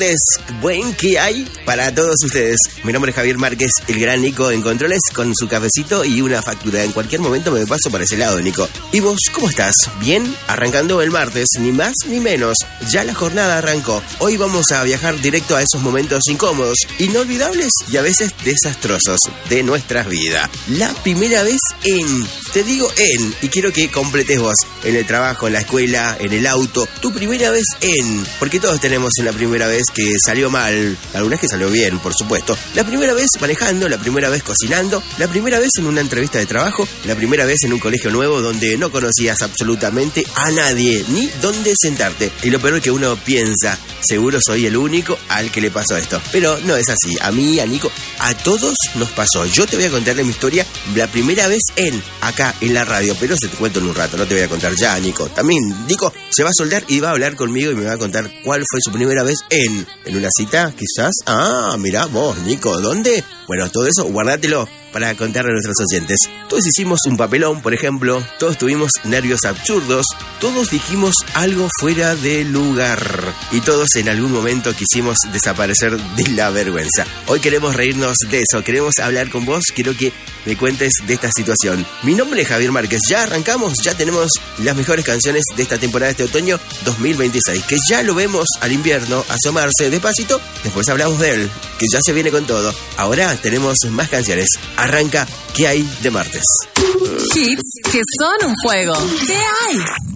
Buen que hay para todos ustedes. Mi nombre es Javier Márquez, el gran Nico en controles, con su cafecito y una factura. En cualquier momento me paso para ese lado, Nico. ¿Y vos cómo estás? ¿Bien? Arrancando el martes, ni más ni menos. Ya la jornada arrancó. Hoy vamos a viajar directo a esos momentos incómodos, inolvidables y a veces desastrosos de nuestras vidas. La primera vez te digo y quiero que completes vos, en el trabajo, en la escuela, en el auto, tu primera vez porque todos tenemos una primera vez que salió mal, algunas que salió bien, por supuesto. La primera vez manejando, la primera vez cocinando, la primera vez en una entrevista de trabajo, la primera vez en un colegio nuevo donde no conocías absolutamente a nadie, ni dónde sentarte. Y lo peor es que uno piensa, seguro soy el único al que le pasó esto. Pero no es así, a mí, a Nico, a todos nos pasó. Yo te voy a contar mi historia, la primera vez acá en la radio, pero se te cuento en un rato, no te voy a contar ya, Nico. También Nico se va a soldar y va a hablar conmigo y me va a contar cuál fue su primera vez en una cita, quizás. Mirá vos, Nico, ¿dónde? Bueno, todo eso guardátelo para contarle a nuestros oyentes. Todos hicimos un papelón, por ejemplo, todos tuvimos nervios absurdos, todos dijimos algo fuera de lugar y todos en algún momento quisimos desaparecer de la vergüenza. Hoy queremos reírnos de eso, queremos hablar con vos, quiero que me cuentes de esta situación. Mi nombre es Javier Márquez, ya arrancamos, ya tenemos las mejores canciones de esta temporada de este otoño 2026, que ya lo vemos al invierno asomarse despacito, después hablamos de él, que ya se viene con todo. Ahora tenemos más canciones. Arranca ¿Qué hay de martes? Hits que son un juego. ¿Qué hay?